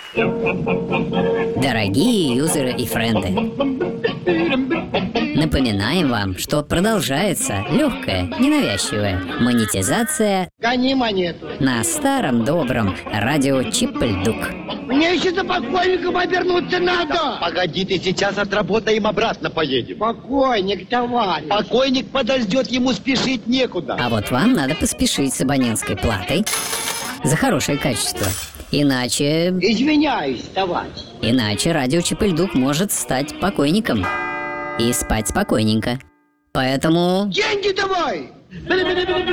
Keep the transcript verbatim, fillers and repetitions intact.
Дорогие юзеры и френды, напоминаем вам, что продолжается легкая, ненавязчивая монетизация Гони монету. на старом добром радио Чип-Ль-Дук. Мне еще за покойником обернуться надо. Погодите, сейчас отработаем, обратно поедем. Покойник, товарищ. Покойник подождет, ему спешить некуда. А вот вам надо поспешить с абонентской платой за хорошее качество. Иначе... Извиняюсь, товарищ. Иначе радио Чип-Ль-Дук может стать покойником. И спать спокойненько. Поэтому... Деньги давай!